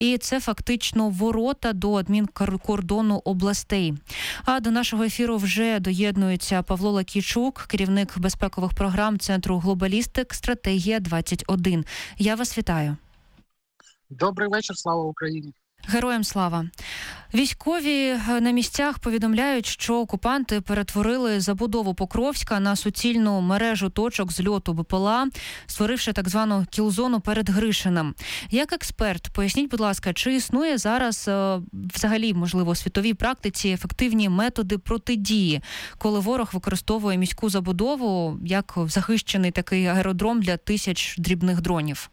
і це фактично ворота до адмінкордону областей. А до нашого ефіру вже доєднується Павло Лакійчук, керівник безпекових програм Центру глобалістик «Стратегія-21». Я вас вітаю. Добрий вечір, слава Україні. Героям слава. Військові на місцях повідомляють, що окупанти перетворили забудову Покровська на суцільну мережу точок зльоту БПЛА, створивши так звану кіл-зону перед Гришиним. Як експерт, поясніть, будь ласка, чи існує зараз взагалі, можливо, у світовій практиці ефективні методи протидії, коли ворог використовує міську забудову як захищений такий аеродром для тисяч дрібних дронів?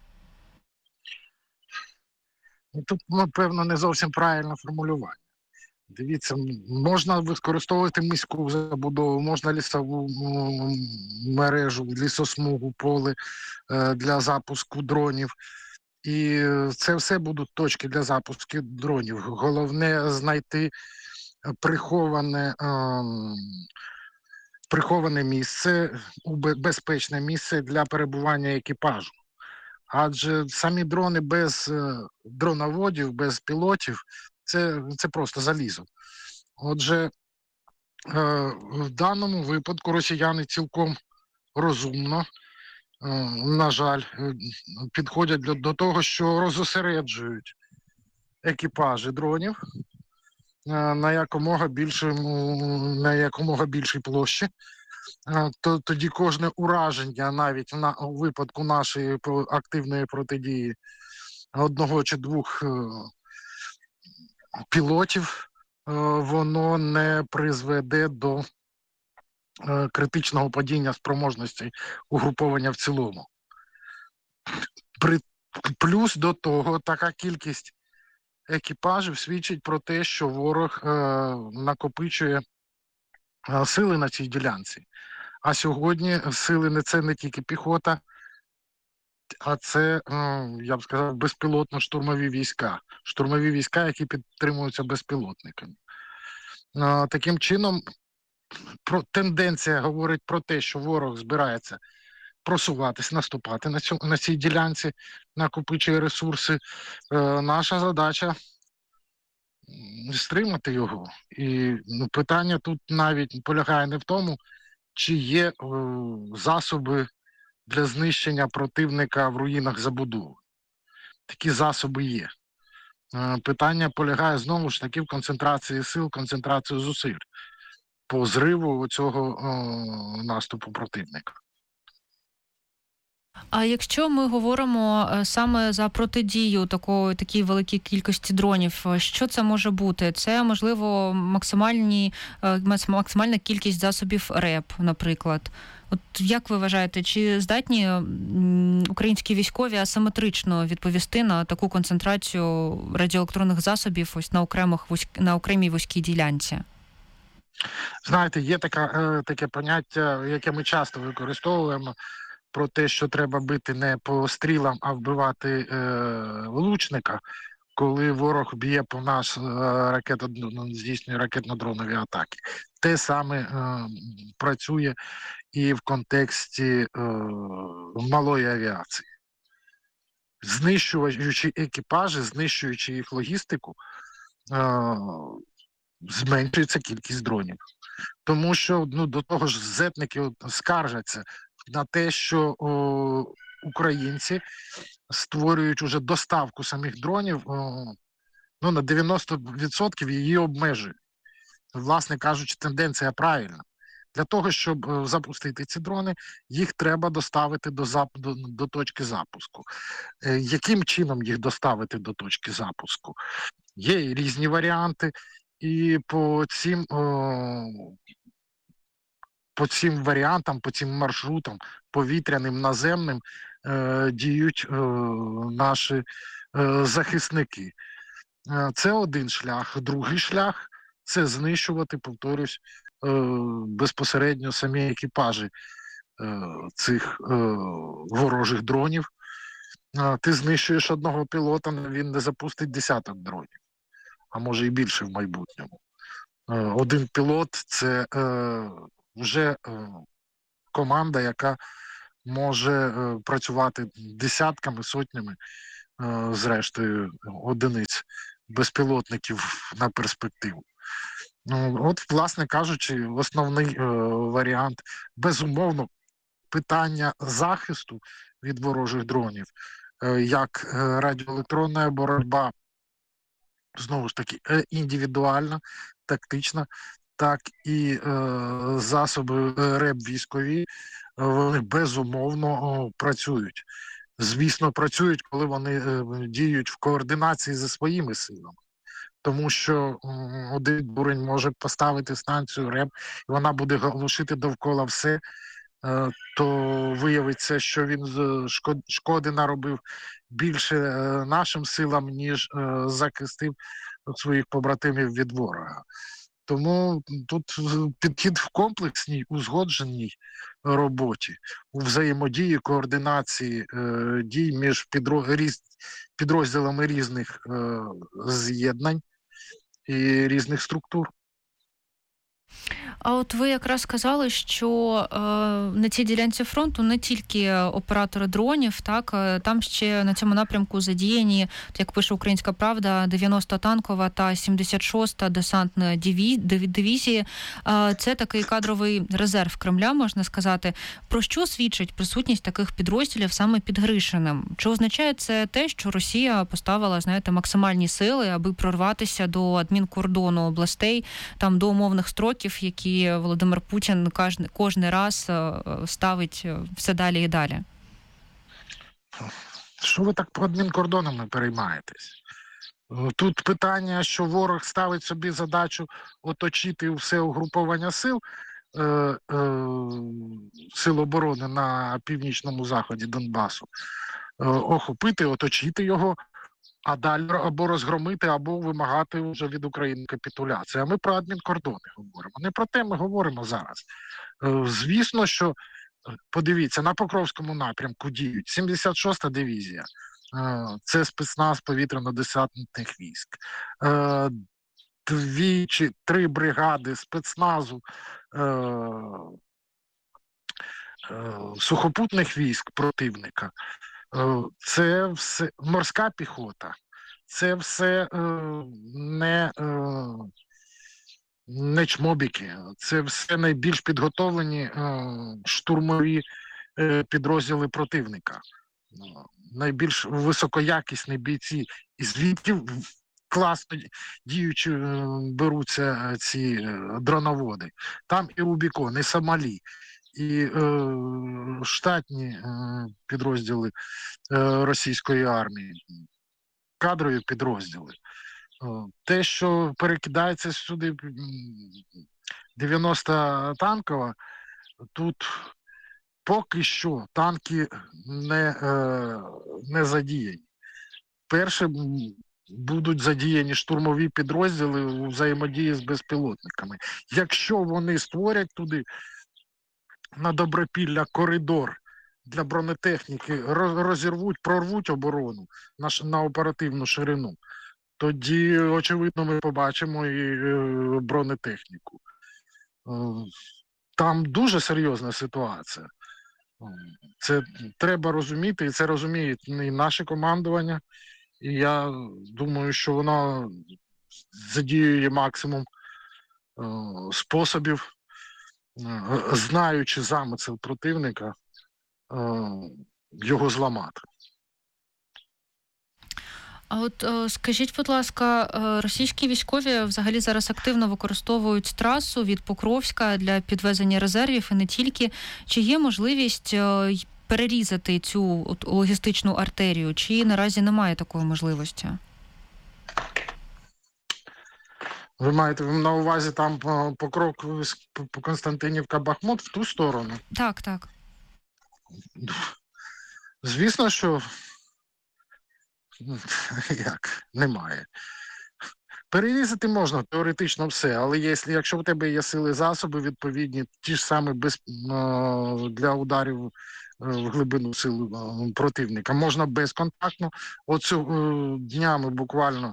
Тут, напевно, не зовсім правильне формулювання. Дивіться, можна використовувати міську забудову, можна лісову мережу, лісосмугу, поле для запуску дронів. І це все будуть точки для запуску дронів. Головне знайти приховане місце, безпечне місце для перебування екіпажу. Адже самі дрони без дроноводів, без пілотів це просто залізо. Отже, в даному випадку росіяни цілком розумно, на жаль, підходять до того, що розосереджують екіпажі дронів на якомога більшій площі. Тоді кожне ураження, навіть у випадку нашої активної протидії одного чи двох пілотів, воно не призведе до критичного падіння спроможності угруповання в цілому. Плюс до того, така кількість екіпажів свідчить про те, що ворог накопичує сили на цій ділянці. А сьогодні сили це не тільки піхота, а це, я б сказав, безпілотно-штурмові війська. Штурмові війська, які підтримуються безпілотниками. Таким чином, тенденція говорить про те, що ворог збирається просуватись, наступати на цій ділянці, накопичує ресурси. Наша задача стримати його. І питання тут навіть полягає не в тому, чи є засоби для знищення противника в руїнах забудови. Такі засоби є. Питання полягає знову ж таки в концентрації сил, концентрації зусиль по зриву цього наступу противника. А якщо ми говоримо саме за протидію такій великій кількості дронів, що це може бути? Це, можливо, максимальна кількість засобів РЕП, наприклад. От як ви вважаєте, чи здатні українські військові асиметрично відповісти на таку концентрацію радіоелектронних засобів ось на окремій вузькій ділянці? Знаєте, є таке поняття, яке ми часто використовуємо, про те, що треба бити не по стрілам, а вбивати влучника, коли ворог б'є по нас здійснює ракетно-дронові атаки. Те саме працює і в контексті малої авіації. Знищуючи екіпажі, знищуючи їх логістику, зменшується кількість дронів. Тому що до того ж зетники скаржаться на те, що українці створюють уже доставку самих дронів, на 90% її обмежують. Власне кажучи, тенденція правильна. Для того, щоб запустити ці дрони, їх треба доставити до точки запуску. Яким чином їх доставити до точки запуску? Є різні варіанти, і по цим варіантам, по цим маршрутам, повітряним, наземним, діють наші захисники. Це один шлях. Другий шлях – це знищувати, повторюсь, безпосередньо самі екіпажі цих ворожих дронів. Ти знищуєш одного пілота, він не запустить десяток дронів, а може і більше в майбутньому. Один пілот – це вже команда, яка може працювати десятками, сотнями зрештою, одиниць безпілотників на перспективу. От, власне кажучи, основний варіант, безумовно, питання захисту від ворожих дронів, як радіоелектронна боротьба, знову ж таки, індивідуальна, тактична, так і засоби РЕБ військові, вони безумовно працюють. Звісно, працюють, коли вони діють в координації зі своїми силами. Тому що один дурень може поставити станцію РЕБ, і вона буде глушити довкола все, то виявиться, що він шкоди наробив більше нашим силам, ніж захистив своїх побратимів від ворога. Тому тут підхід в комплексній, узгодженій роботі, у взаємодії, координації дій між підрозділами різних з'єднань і різних структур. А от ви якраз сказали, що на цій ділянці фронту не тільки оператори дронів, так, там ще на цьому напрямку задіяні, як пише «Українська правда», 90-та танкова та 76-та десантна дивізії. Це такий кадровий резерв Кремля, можна сказати. Про що свідчить присутність таких підрозділів саме під Гришиним? Чи означає це те, що Росія поставила, знаєте, максимальні сили, аби прорватися до адмінкордону областей, там до умовних строків, які Володимир Путін кожен раз ставить все далі і далі? Що ви так по адмінкордонами переймаєтесь? Тут питання, що ворог ставить собі задачу оточити все угруповання сил оборони на північному заході Донбасу, охопити, оточити його, а далі або розгромити, або вимагати вже від України капітуляції. А ми про адмінкордони говоримо. Не про те ми говоримо зараз. Звісно, що, подивіться, на Покровському напрямку діють 76-та дивізія, це спецназ повітряно-десантних військ, 2 чи 3 бригади спецназу сухопутних військ противника. Це все морська піхота, це все не чмобіки, це все найбільш підготовлені штурмові підрозділи противника, найбільш високоякісні бійці, і звідки класно діючи беруться ці дроноводи. Там і Рубікон, і Сомалі, і штатні підрозділи російської армії, кадрові підрозділи. Те, що перекидається сюди 90-та танкова, тут поки що танки не задіяні. Перше будуть задіяні штурмові підрозділи у взаємодії з безпілотниками. Якщо вони створять туди на Добропілля коридор для бронетехніки, прорвуть оборону на оперативну ширину, тоді, очевидно, ми побачимо і бронетехніку. Там дуже серйозна ситуація. Це треба розуміти, і це розуміє і наше командування. І я думаю, що воно задіює максимум способів, знаючи замисел противника, його зламати. А от скажіть, будь ласка, російські військові взагалі зараз активно використовують трасу від Покровська для підвезення резервів і не тільки. Чи є можливість перерізати цю логістичну артерію, чи наразі немає такої можливості? Ви маєте на увазі там Покров, Константинівка, Бахмут в ту сторону? Так, так. Звісно, що немає. Перерізати можна теоретично все, але якщо в тебе є сили засоби відповідні, ті ж самі для ударів в глибину сил противника, можна безконтактно. Днями буквально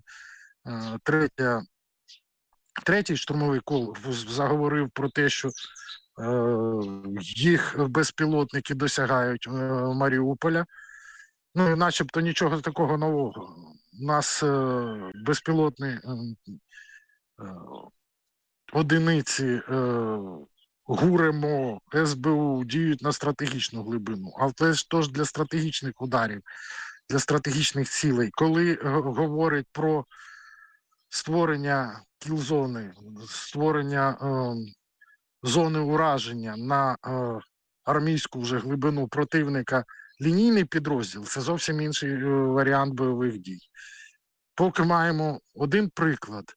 третій штурмовий кол заговорив про те, що їх безпілотники досягають Маріуполя. Ну, і начебто нічого такого нового. У нас безпілотні одиниці ГУР, СБУ діють на стратегічну глибину, але ж тож для стратегічних ударів, для стратегічних цілей. Коли говорять про створення кіл-зони, створення зони ураження на армійську вже глибину противника, лінійний підрозділ – це зовсім інший варіант бойових дій. Поки маємо один приклад.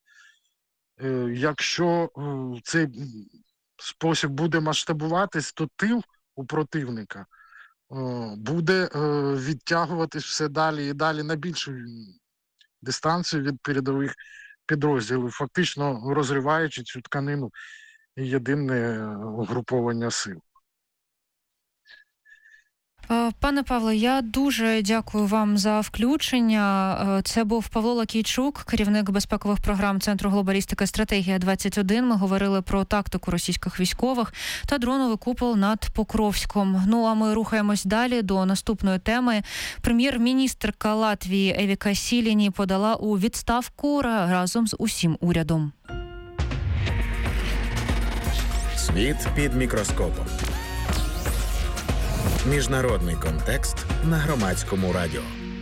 Якщо цей спосіб буде масштабуватись, то тил у противника буде відтягуватись все далі і далі на більшу дистанцію від передових підрозділів, фактично розриваючи цю тканину і єдине угруповання сил. Пане Павло, я дуже дякую вам за включення. Це був Павло Лакійчук, керівник безпекових програм Центру глобалістики «Стратегія-21». Ми говорили про тактику російських військових та дроновий купол над Покровськом. Ну, а ми рухаємось далі до наступної теми. Прем'єр-міністрка Латвії Евіка Сіліні подала у відставку разом з усім урядом. Світ під мікроскопом. Міжнародний контекст на Громадському радіо.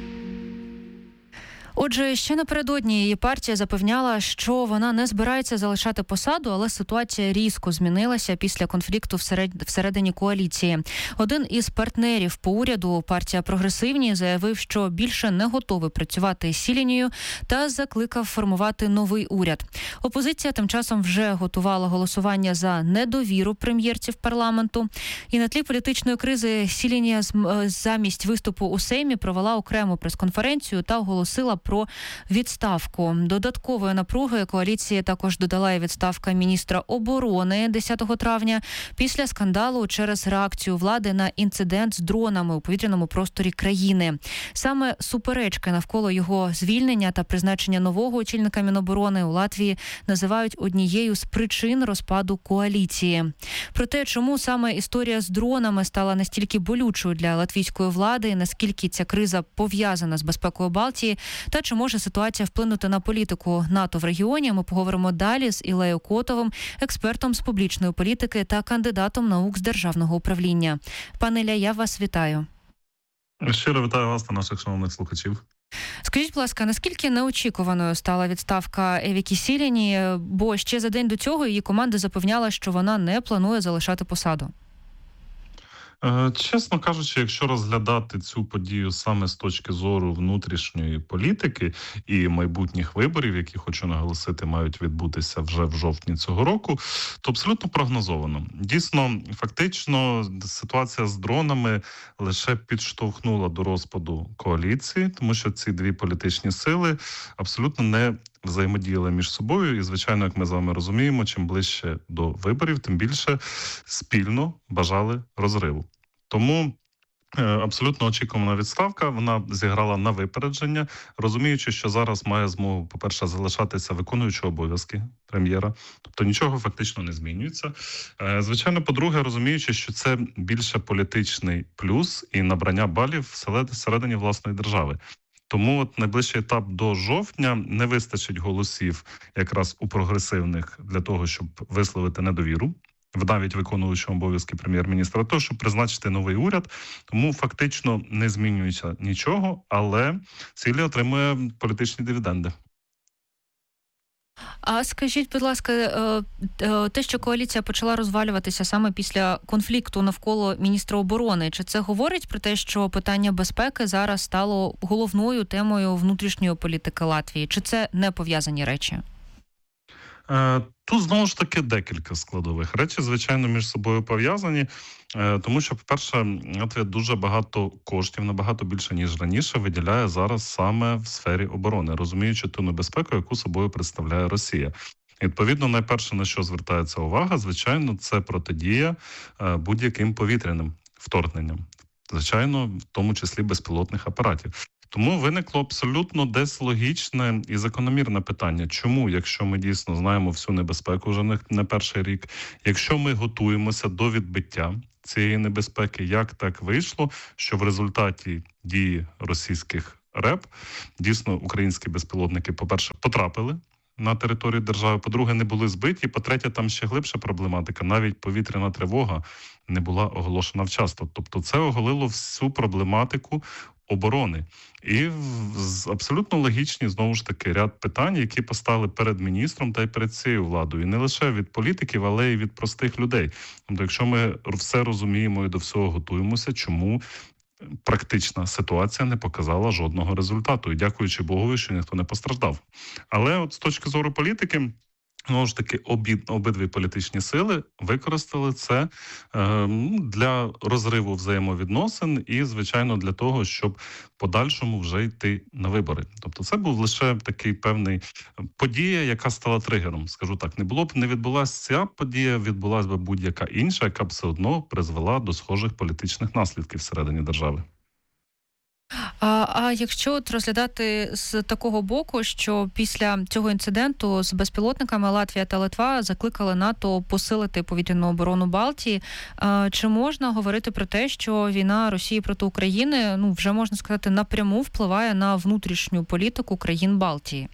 Отже, ще напередодні її партія запевняла, що вона не збирається залишати посаду, але ситуація різко змінилася після конфлікту всередині коаліції. Один із партнерів по уряду, партія «Прогресивні», заявив, що більше не готовий працювати з Сілінію та закликав формувати новий уряд. Опозиція тим часом вже готувала голосування за недовіру прем'єрці в парламенту. І на тлі політичної кризи Сілінія замість виступу у Сеймі провела окрему прес-конференцію та оголосила про відставку. Додаткової напруги коаліції також додала і відставка міністра оборони 10 травня після скандалу через реакцію влади на інцидент з дронами у повітряному просторі країни. Саме суперечки навколо його звільнення та призначення нового очільника Міноборони у Латвії називають однією з причин розпаду коаліції. Про те, чому саме історія з дронами стала настільки болючою для латвійської влади, наскільки ця криза пов'язана з безпекою Балтії, та чи може ситуація вплинути на політику НАТО в регіоні, ми поговоримо далі з Іллею Котовим, експертом з публічної політики та кандидатом наук з державного управління. Пане Ілля, я вас вітаю. Щиро вітаю вас та наших шановних слухачів. Скажіть, будь ласка, наскільки неочікуваною стала відставка Евіки Сіліні, бо ще за день до цього її команда запевняла, що вона не планує залишати посаду? Чесно кажучи, якщо розглядати цю подію саме з точки зору внутрішньої політики і майбутніх виборів, які, хочу наголосити, мають відбутися вже в жовтні цього року, то абсолютно прогнозовано. Дійсно, фактично, ситуація з дронами лише підштовхнула до розпаду коаліції, тому що ці дві політичні сили абсолютно не взаємодіяли між собою і, звичайно, як ми з вами розуміємо, чим ближче до виборів, тим більше спільно бажали розриву. Тому абсолютно очікувана відставка, вона зіграла на випередження, розуміючи, що зараз має змогу, по-перше, залишатися виконуючого обов'язки прем'єра, тобто нічого фактично не змінюється. Звичайно, по-друге, розуміючи, що це більше політичний плюс і набрання балів всередині власної держави. Тому от найближчий етап до жовтня не вистачить голосів якраз у прогресивних для того, щоб висловити недовіру, навіть виконуючому обов'язки прем'єр-міністра, того, щоб призначити новий уряд. Тому фактично не змінюється нічого, але Сілі отримує політичні дивіденди. А скажіть, будь ласка, те, що коаліція почала розвалюватися саме після конфлікту навколо міністра оборони, чи це говорить про те, що питання безпеки зараз стало головною темою внутрішньої політики Латвії? Чи це не пов'язані речі? Тут, знову ж таки, декілька складових. Речі, звичайно, між собою пов'язані, тому що, по-перше, Латвія дуже багато коштів, набагато більше, ніж раніше, виділяє зараз саме в сфері оборони, розуміючи ту небезпеку, яку собою представляє Росія. Відповідно, найперше, на що звертається увага, звичайно, це протидія будь-яким повітряним вторгненням. Звичайно, в тому числі безпілотних апаратів. Тому виникло абсолютно десь логічне і закономірне питання. Чому, якщо ми дійсно знаємо всю небезпеку вже не перший рік, якщо ми готуємося до відбиття цієї небезпеки, як так вийшло, що в результаті дії російських РЕБ дійсно українські безпілотники, по-перше, потрапили на територію держави, по-друге, не були збиті, по-третє, там ще глибша проблематика. Навіть повітряна тривога не була оголошена вчасно. Тобто це оголило всю проблематику оборони. І абсолютно логічні, знову ж таки, ряд питань, які постали перед міністром та й перед цією владою. І не лише від політиків, але й від простих людей. Тобто, якщо ми все розуміємо і до всього готуємося, чому практична ситуація не показала жодного результату. І дякуючи Богові, що ніхто не постраждав. Але от з точки зору політики, знову ж таки, обидві політичні сили використали це для розриву взаємовідносин і, звичайно, для того, щоб в подальшому вже йти на вибори. Тобто це був лише такий певний подія, яка стала тригером. Скажу так, не відбулася ця подія, відбулася би будь-яка інша, яка б все одно призвела до схожих політичних наслідків всередині держави. А якщо от розглядати з такого боку, що після цього інциденту з безпілотниками Латвія та Литва закликали НАТО посилити повітряну оборону Балтії, чи можна говорити про те, що війна Росії проти України, вже можна сказати, напряму впливає на внутрішню політику країн Балтії?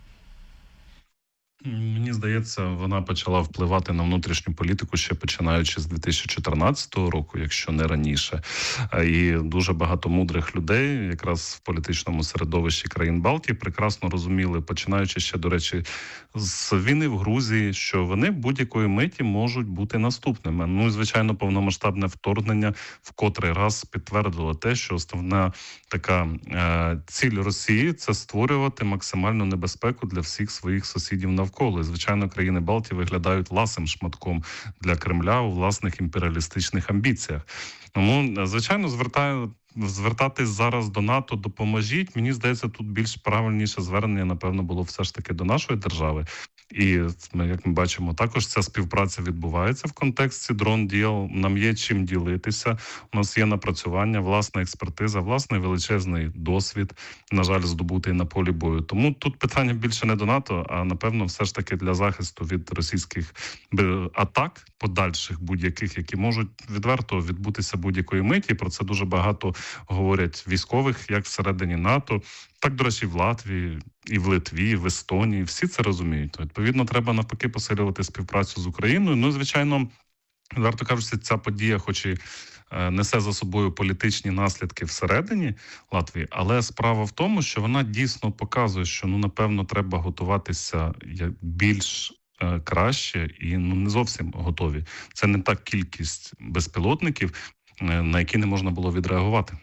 Мені здається, вона почала впливати на внутрішню політику ще починаючи з 2014 року, якщо не раніше. І дуже багато мудрих людей, якраз в політичному середовищі країн Балтії, прекрасно розуміли, починаючи ще, до речі, з війни в Грузії, що вони будь-якої миті можуть бути наступними. І, звичайно, повномасштабне вторгнення в котрий раз підтвердило те, що основна така ціль Росії – це створювати максимальну небезпеку для всіх своїх сусідів навколо. І, звичайно, країни Балтії виглядають ласим шматком для Кремля у власних імперіалістичних амбіціях. Тому, звичайно, звертатись зараз до НАТО, допоможіть. Мені здається, тут більш правильніше звернення, напевно, було все ж таки до нашої держави. І, як ми бачимо, також ця співпраця відбувається в контексті дрон-діл. Нам є чим ділитися. У нас є напрацювання, власна експертиза, власний величезний досвід, на жаль, здобутий на полі бою. Тому тут питання більше не до НАТО, а, напевно, все ж таки для захисту від російських атак, подальших будь-яких, які можуть відверто відбутися будь-якої миті. Про це дуже багато говорять військових, як всередині НАТО, так, до речі, в Латвії, і в Литві, і в Естонії. Всі це розуміють. Відповідно, треба навпаки посилювати співпрацю з Україною. Звичайно, варто кажучи, ця подія, хоч і несе за собою політичні наслідки всередині Латвії, але справа в тому, що вона дійсно показує, що, напевно, треба готуватися більш краще і не зовсім готові. Це не та кількість безпілотників, на які не можна було відреагувати.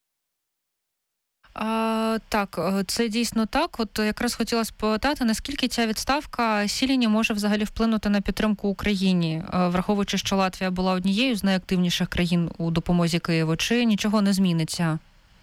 Так, це дійсно так. От якраз хотіла спитати, наскільки ця відставка Сіліні може взагалі вплинути на підтримку Україні, враховуючи, що Латвія була однією з найактивніших країн у допомозі Києву, чи нічого не зміниться?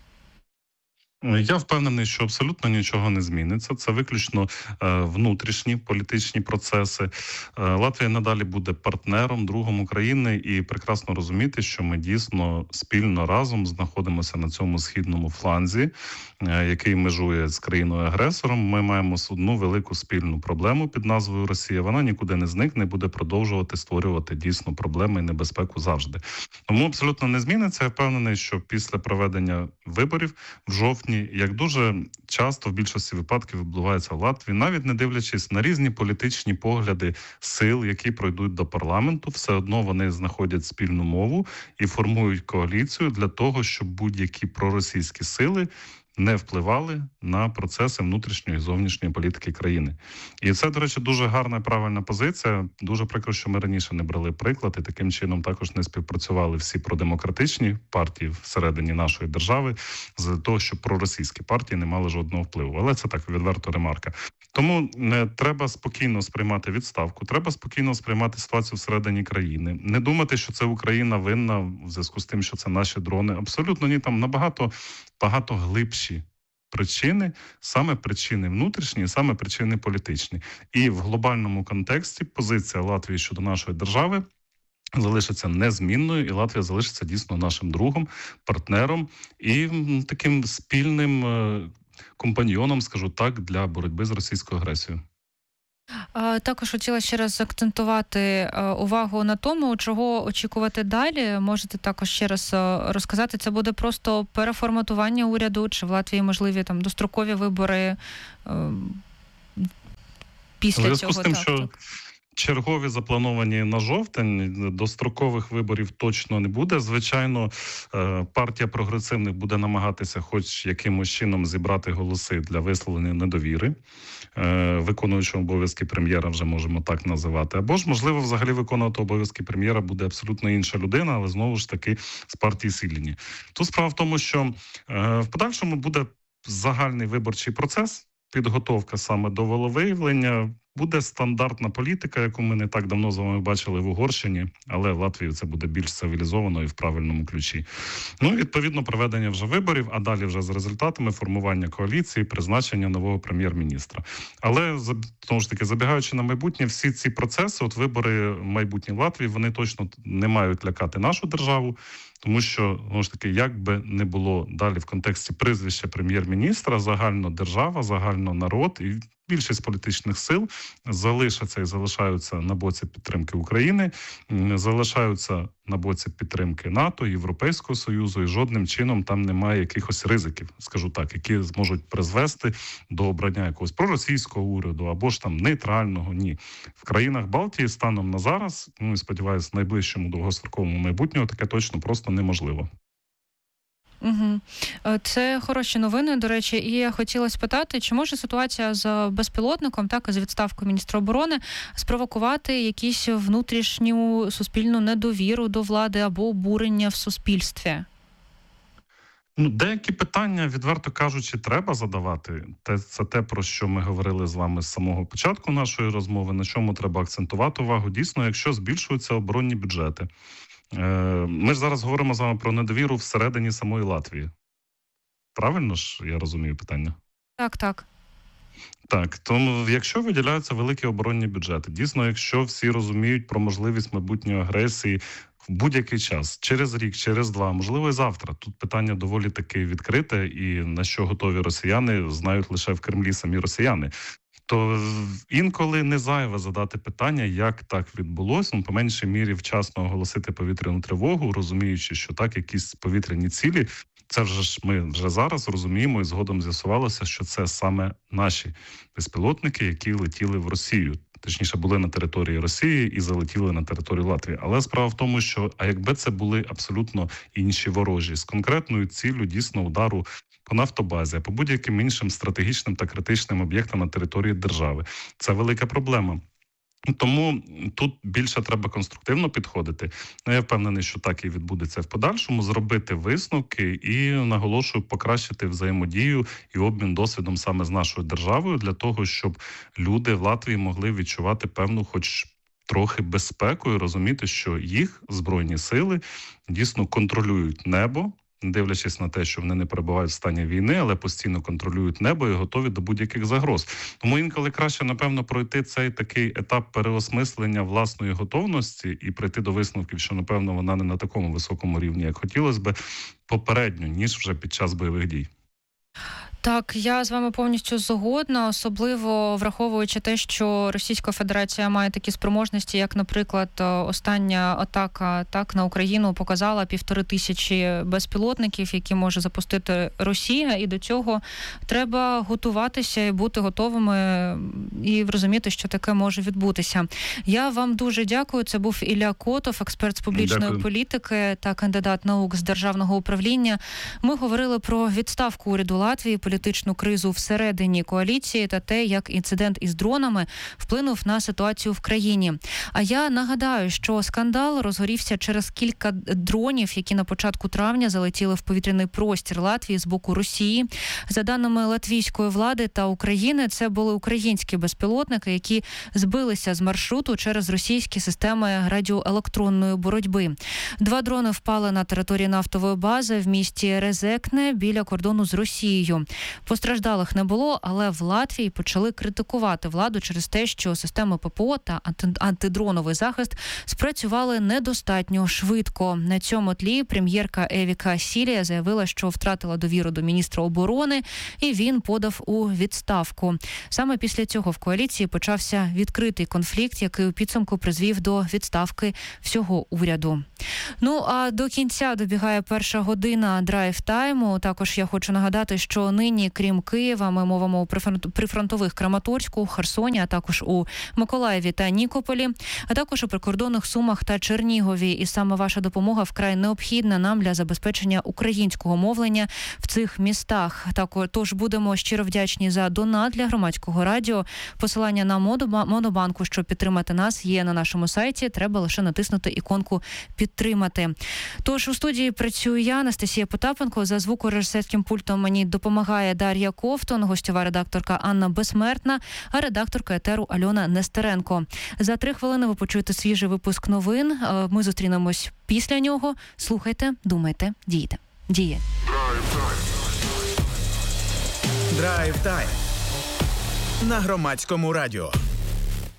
Я впевнений, що абсолютно нічого не зміниться. Це виключно внутрішні політичні процеси. Латвія надалі буде партнером, другом України і прекрасно розуміти, що ми дійсно спільно разом знаходимося на цьому східному фланзі, який межує з країною-агресором. Ми маємо одну велику спільну проблему під назвою Росія. Вона нікуди не зникне, буде продовжувати створювати дійсно проблеми і небезпеку завжди. Тому абсолютно не зміниться. Я впевнений, що після проведення виборів в жовтні, як дуже часто в більшості випадків відбувається в Латвії, навіть не дивлячись на різні політичні погляди сил, які пройдуть до парламенту, все одно вони знаходять спільну мову і формують коаліцію для того, щоб будь-які проросійські сили не впливали на процеси внутрішньої і зовнішньої політики країни. І це, до речі, дуже гарна і правильна позиція. Дуже прикро, що ми раніше не брали приклад і таким чином також не співпрацювали всі продемократичні партії всередині нашої держави з того, щоб проросійські партії не мали жодного впливу. Але це так відверто ремарка. Тому не треба спокійно сприймати відставку, треба спокійно сприймати ситуацію всередині країни. Не думати, що це Україна винна в зв'язку з тим, що це наші дрони. Абсолютно ні, там багато глибші причини, саме причини внутрішні, саме причини політичні. І в глобальному контексті позиція Латвії щодо нашої держави залишиться незмінною, і Латвія залишиться дійсно нашим другом, партнером і таким спільним компаньйоном, скажу так, для боротьби з російською агресією. Також хотіла ще раз акцентувати увагу на тому, чого очікувати далі. Можете також ще раз розказати, це буде просто переформатування уряду, чи в Латвії можливі там дострокові вибори після цього? З тим, що чергові заплановані на жовтень, дострокових виборів точно не буде. Звичайно, партія прогресивних буде намагатися хоч якимось чином зібрати голоси для висловлення недовіри. Виконуючого обов'язки прем'єра вже можемо так називати. Або ж, можливо, взагалі виконувати обов'язки прем'єра буде абсолютно інша людина, але знову ж таки з партії Сіліні. Тут справа в тому, що в подальшому буде загальний виборчий процес, підготовка саме до волевиявлення. Буде стандартна політика, яку ми не так давно з вами бачили в Угорщині, але в Латвії це буде більш цивілізовано і в правильному ключі. Ну, відповідно, проведення вже виборів, а далі вже з результатами формування коаліції, призначення нового прем'єр-міністра. Але, знову ж таки, забігаючи на майбутнє, всі ці процеси, от вибори майбутні в Латвії, вони точно не мають лякати нашу державу, тому що, знову ж таки, як би не було далі в контексті прізвища прем'єр-міністра, загально держава, загально народ і більшість політичних сил залишаться і залишаються на боці підтримки України, залишаються на боці підтримки НАТО, Європейського Союзу, і жодним чином там немає якихось ризиків, скажу так, які зможуть призвести до обрання якогось проросійського уряду або ж там нейтрального. Ні. В країнах Балтії станом на зараз, ну і сподіваюся, в найближчому довгостроковому майбутньому таке точно просто неможливо. Угу. Це хороші новини, до речі. І я хотіла спитати, чи може ситуація з безпілотником, так і з відставкою міністра оборони, спровокувати якісь внутрішню суспільну недовіру до влади або обурення в суспільстві? Деякі питання, відверто кажучи, треба задавати. Це те, про що ми говорили з вами з самого початку нашої розмови, на чому треба акцентувати увагу. Дійсно, якщо збільшуються оборонні бюджети. Ми ж зараз говоримо з вами про недовіру всередині самої Латвії. Правильно ж я розумію питання? Так. Так, тому якщо виділяються великі оборонні бюджети, дійсно, якщо всі розуміють про можливість майбутньої агресії в будь-який час, через рік, через два, можливо і завтра, тут питання доволі таки відкрите, і на що готові росіяни, знають лише в Кремлі самі росіяни. То інколи не зайве задати питання, як так відбулося, по меншій мірі вчасно оголосити повітряну тривогу, розуміючи, що так, якісь повітряні цілі, це вже ж ми вже зараз розуміємо і згодом з'ясувалося, що це саме наші безпілотники, які летіли в Росію. Точніше, були на території Росії і залетіли на територію Латвії. Але справа в тому, що якби це були абсолютно інші ворожі, з конкретною ціллю дійсно удару по нафтобазі, а по будь-яким іншим стратегічним та критичним об'єктам на території держави. Це велика проблема. Тому тут більше треба конструктивно підходити. Я впевнений, що так і відбудеться в подальшому, зробити висновки і, наголошую, покращити взаємодію і обмін досвідом саме з нашою державою для того, щоб люди в Латвії могли відчувати певну хоч трохи безпеку і розуміти, що їх Збройні сили дійсно контролюють небо, дивлячись на те, що вони не перебувають в стані війни, але постійно контролюють небо і готові до будь-яких загроз. Тому інколи краще, напевно, пройти цей такий етап переосмислення власної готовності і прийти до висновків, що, напевно, вона не на такому високому рівні, як хотілося би, попередньо, ніж вже під час бойових дій. Так, я з вами повністю згодна, особливо враховуючи те, що Російська Федерація має такі спроможності, як, наприклад, остання атака на Україну показала 1500 безпілотників, які може запустити Росія, і до цього треба готуватися і бути готовими і розуміти, що таке може відбутися. Я вам дуже дякую. Це був Ілля Котов, експерт з публічної політики та кандидат наук з державного управління. Ми говорили про відставку уряду Латвії, політичну кризу всередині коаліції та те, як інцидент із дронами вплинув на ситуацію в країні. А я нагадаю, що скандал розгорівся через кілька дронів, які на початку травня залетіли в повітряний простір Латвії з боку Росії. За даними латвійської влади та України, це були українські безпілотники, які збилися з маршруту через російські системи радіоелектронної боротьби. 2 дрони впали на території нафтової бази в місті Резекне біля кордону з Росією. Постраждалих не було, але в Латвії почали критикувати владу через те, що системи ППО та антидроновий захист спрацювали недостатньо швидко. На цьому тлі прем'єрка Евіка Сілія заявила, що втратила довіру до міністра оборони, і він подав у відставку. Саме після цього в коаліції почався відкритий конфлікт, який у підсумку призвів до відставки всього уряду. Ну, а до кінця добігає перша година драйв-тайму. Також я хочу нагадати, що нині, крім Києва, ми мовимо у прифронтових Краматорську, Херсоні, а також у Миколаєві та Нікополі, а також у прикордонних Сумах та Чернігові. І саме ваша допомога вкрай необхідна нам для забезпечення українського мовлення в цих містах. Тож будемо щиро вдячні за донат для громадського радіо. Посилання на Монобанку, щоб підтримати нас, є на нашому сайті. Треба лише натиснути іконку «Підтримати». Тож у студії працюю я, Анастасія Потапенко. За звукорежисерським пультом мені допомагає Дар'я Ковтун, гостьова редакторка Анна Безсмертна, а редакторка етеру Альона Нестеренко. За 3 хвилини ви почуєте свіжий випуск новин. Ми зустрінемось після нього. Слухайте, думайте, дійте. Діє. Драйв-тайм на Громадському радіо.